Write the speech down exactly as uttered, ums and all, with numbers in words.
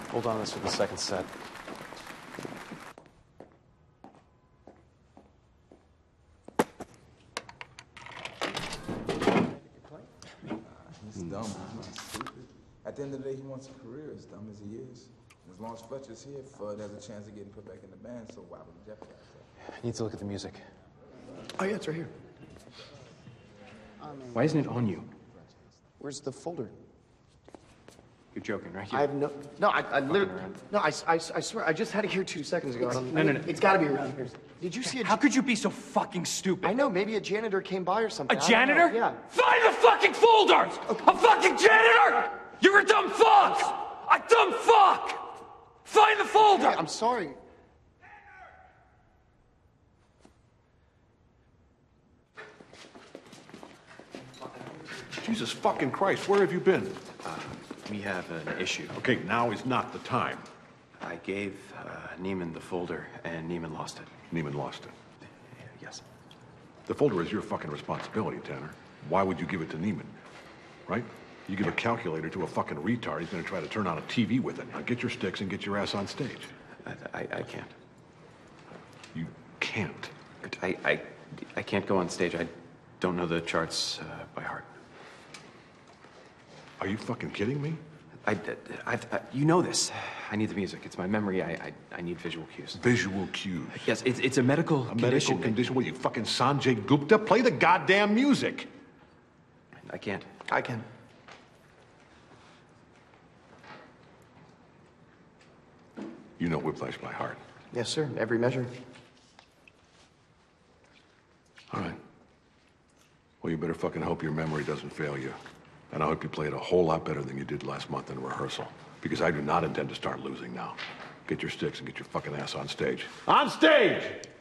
Hold on to this for the second set. He's dumb. He's not stupid. At the end of the day, he wants a career, as dumb as he is. As long as Fletcher's here, Fudd has a chance of getting put back in the band, so why would he jeopardize that? I need to look at the music. Oh, yeah, it's right here. Why isn't it on you? Where's the folder? You're joking, right? I have no... No, I, I literally... No, I, I, I swear, I just had it here two seconds ago. No, no, no. It's gotta be around here. Did you see a... How could you be so fucking stupid? I know, maybe a janitor came by or something. A janitor? Yeah. Find the fucking folder! A fucking janitor! You're a dumb fuck! A dumb fuck! Find the folder! Hey, I'm sorry. Jesus fucking Christ, where have you been? Uh, we have an issue. Okay, now is not the time. I gave uh, Neiman the folder, and Neiman lost it. Neiman lost it. Yes. The folder is your fucking responsibility, Tanner. Why would you give it to Neiman? Right? You give a calculator to a fucking retard, he's gonna try to turn on a T V with it. Now get your sticks and get your ass on stage. I, I, I can't. You can't. I, I, I can't go on stage. I don't know the charts uh, by heart. Are you fucking kidding me? I, I, I, you know this. I need the music. It's my memory. I, I, I need visual cues. Visual cues? Yes, it's, it's a medical a condition. medical condition? What are you, fucking Sanjay Gupta? Play the goddamn music! I can't. I can. You know Whiplash by heart. Yes, sir. Every measure. All right. Well, you better fucking hope your memory doesn't fail you. And I hope you play it a whole lot better than you did last month in rehearsal. Because I do not intend to start losing now. Get your sticks and get your fucking ass on stage. On stage!